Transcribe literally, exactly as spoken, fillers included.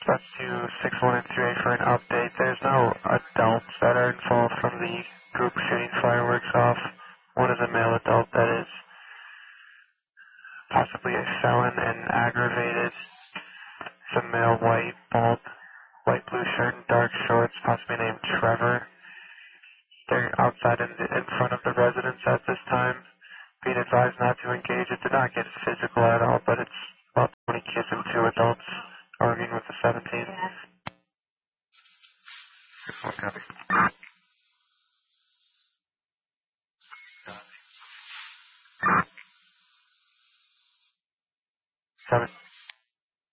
That's two six one and two eight for an update. There's no adults that are involved from the group shooting fireworks off. One is a male adult that is possibly a felon and aggravated. It's a male white, bald, light blue shirt and dark shorts, possibly named Trevor. They're outside in, the, in front of the residence at this time. Being advised not to engage. It did not get physical at all, but it's about twenty kids and two adults arguing with the seventeen. Yeah. Okay.